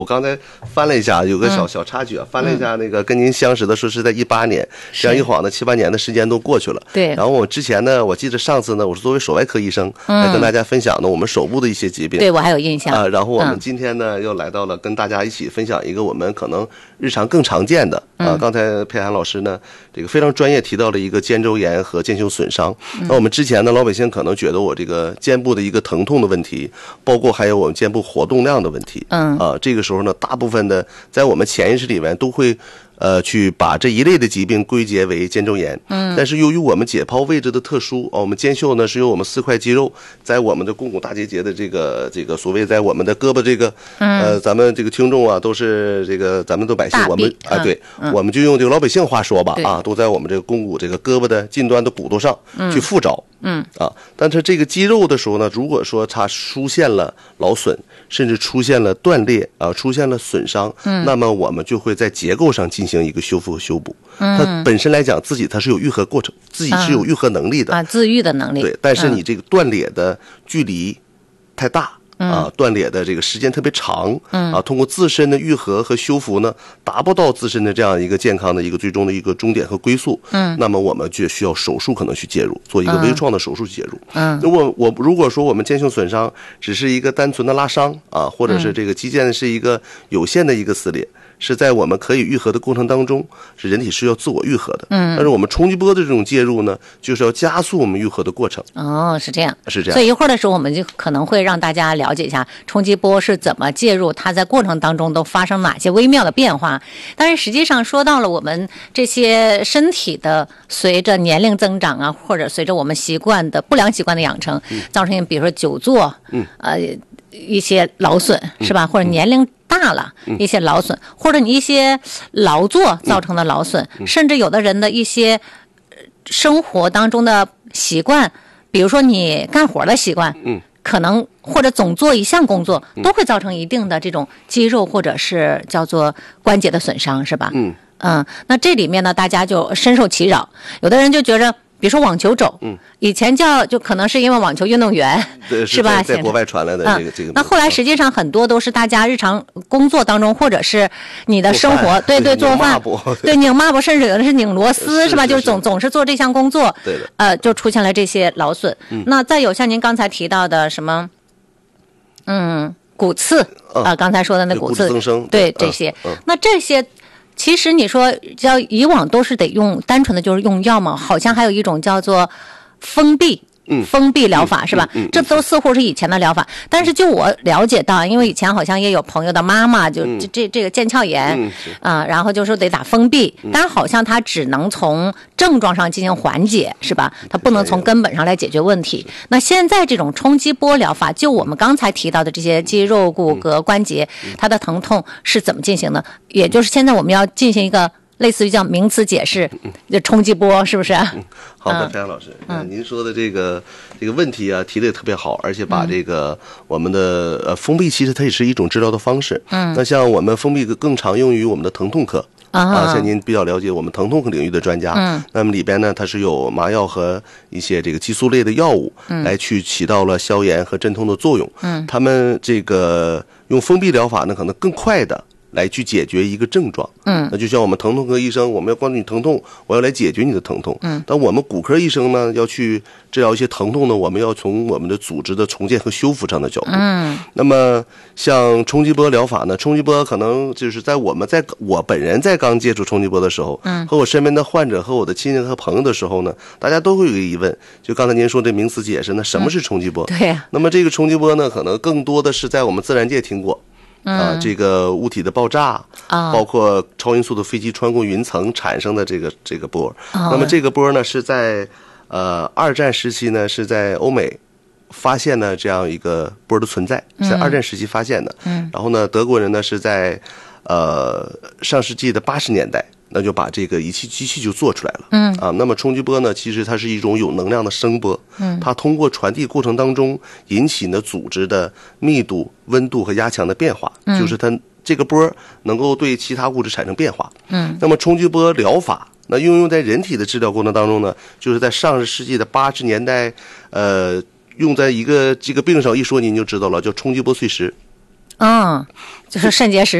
我刚才翻了一下，有个小插曲啊，翻了一下那个跟您相识的时候是在18年，这样一晃呢7、8年的时间都过去了。 对。 然后我之前呢，我记得上次呢，我是作为手外科医生来跟大家分享的我们手部的一些疾病。 对，我还有印象。 然后我们今天呢又来到了跟大家一起分享一个我们可能日常更常见的刚才佩涵老师呢这个非常专业提到了一个肩周炎和肩袖损伤。那我们之前呢老百姓可能觉得我这个肩部的一个疼痛的问题，包括还有我们肩部活动量的问题。这个时候呢，大部分的在我们潜意识里面都会去把这一类的疾病归结为肩周炎。但是由于我们解剖位置的特殊我们肩袖呢是由我们4块肌肉在我们的肱骨大结节的这个所谓在我们的胳膊这个咱们这个听众啊都是这个咱们的百姓，我们对，我们就用这个老百姓话说吧都在我们这个肱骨这个胳膊的近端的骨头上去附着。但是这个肌肉的时候呢，如果说它出现了劳损，甚至出现了断裂出现了损伤，那么我们就会在结构上进行一个修复和修补。它本身来讲它是有愈合过程，自己是有愈合能力的自愈的能力。 对，但是你这个断裂的距离太大断裂的这个时间特别长通过自身的愈合和修复呢，达不到自身的这样一个健康的一个最终的一个终点和归宿。那么我们就需要手术可能去介入，做一个微创的手术介入。如果说我们肩袖损伤只是一个单纯的拉伤或者是这个肌腱是一个有限的一个撕裂，是在我们可以愈合的过程当中，是人体是要自我愈合的。但是我们冲击波的这种介入呢，就是要加速我们愈合的过程。 是这样， 是这样。 所以一会儿的时候，我们就可能会让大家了解一下冲击波是怎么介入，它在过程当中都发生哪些微妙的变化。但是实际上说到了我们这些身体的随着年龄增长或者随着我们不良习惯的养成，造成比如说久坐，一些劳损是吧？或者年龄大了一些劳损，或者你一些劳作造成的劳损，甚至有的人的一些生活当中的习惯，比如说你干活的习惯，可能或者总做一项工作，都会造成一定的这种肌肉或者是叫做关节的损伤，是吧？那这里面呢，大家就深受其扰，有的人就觉着。比如说网球肘，以前就可能是因为网球运动员，是吧？ 在国外传来的这个。 那后来实际上很多都是大家日常工作当中，或者是你的生活，对做饭，对拧抹布，甚至有的是拧螺丝，是吧？就是总是做这项工作， 对的， 就出现了这些劳损。那再有像您刚才提到的什么，骨刺刚才说的那骨刺增生， 对这些，那这些。其实你说叫以往都是得用单纯的就是用药嘛，好像还有一种叫做封闭疗法是吧？这都似乎是以前的疗法，但是就我了解到，因为以前好像也有朋友的妈妈就这个腱鞘炎然后就说得打封闭，但是好像它只能从症状上进行缓解是吧？它不能从根本上来解决问题。那现在这种冲击波疗法，就我们刚才提到的这些肌肉、骨骼、关节，它的疼痛是怎么进行的？也就是现在我们要进行一个。类似于叫名词解释，冲击波是不是？ 好的，佩涵老师，您说的这个问题提得也特别好，而且把这个我们的封闭其实它也是一种治疗的方式。那像我们封闭更常用于我们的疼痛科。像您比较了解我们疼痛领域的专家，那么里边呢，它是有麻药和一些这个激素类的药物来去起到了消炎和镇痛的作用。他们这个用封闭疗法呢，可能更快的。来去解决一个症状，那就像我们疼痛科医生，我们要关注你疼痛，我要来解决你的疼痛，但我们骨科医生呢，要去治疗一些疼痛呢，我们要从我们的组织的重建和修复上的角度，那么像冲击波疗法呢，冲击波可能就是我本人在刚接触冲击波的时候，和我身边的患者和我的亲戚和朋友的时候呢，大家都会有一个疑问，就刚才您说这名词解释，那什么是冲击波？ 对呀。 那么这个冲击波呢，可能更多的是在我们自然界听过。这个物体的爆炸包括超音速的飞机穿过云层产生的这个波。那么这个波呢是在二战时期呢是在欧美发现了这样一个波的存在，在二战时期发现的。然后呢，德国人呢是在上世纪的80年代。那就把这个机器就做出来了。那么冲击波呢，其实它是一种有能量的声波。它通过传递过程当中引起呢组织的密度、温度和压强的变化，就是它这个波能够对其他物质产生变化。那么冲击波疗法，那应用在人体的治疗过程当中呢，就是在上世纪的80年代，用在这个病上一说您就知道了，叫冲击波碎石。 就是肾结石